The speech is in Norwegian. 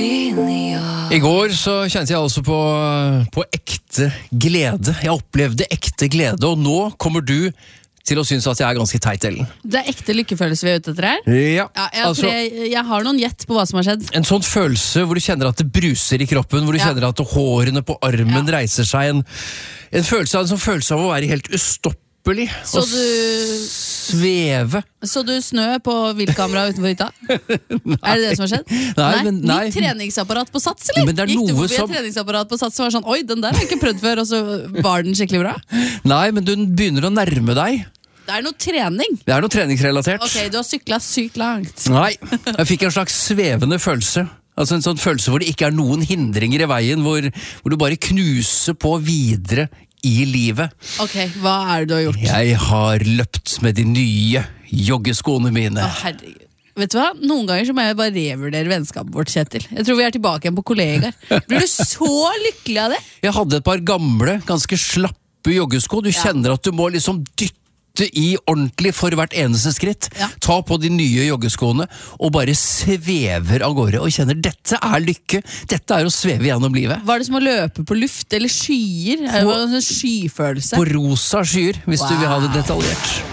I går så kjente jeg altså på ekte glede. Jeg opplevde ekte glede, og nå kommer du til å synes at jeg er ganske teit, Ellen. Det er ekte lykkefølelse vi er ute etter her? Ja, jeg har noen gjett på hva som har skjedd. En sånn følelse hvor du kjenner at det bruser i kroppen, hvor du kjenner at hårene på armen reiser seg. En sånn følelse av å være helt ustoppelig og sveve. Så du snø på viltkamera utenfor hytta? Er det som har skjedd? Nei. Nytt treningsapparat på Sats, eller? Men det er Gikk du noe forbi et treningsapparat på Sats og var sånn, oi, den der har jeg ikke prøvd før, og så var den skikkelig bra? Nei, men du begynner å nærme deg. Det er noe trening. Det er noe treningsrelatert. Ok, du har syklet sykt langt. Nei, jeg fikk en slags svevende følelse. Altså en sånn følelse hvor det ikke er noen hindringer i veien, hvor du bare knuser på videre i livet. Ok, hva er det du har gjort? Jeg har løpt med de nye joggeskoene mine. Herregud. Vet du hva? Noen ganger så må jeg bare revurdere vennskapet vårt, Kjetil. Jeg tror vi er tilbake igjen på kollegaer. Blir du så lykkelig av det? Jeg hadde et par gamle, ganske slappe joggesko. Du kjenner at du må liksom dytte i ordentlig for hvert eneste skritt. Ta på de nye joggeskoene og bare svever av gårde og kjenner dette er lykke. Dette er å sveve gjennom livet. Var det som å løpe på luft eller skyer? Er det en skyfølelse? På rosa skyer, hvis du vil ha det detaljert.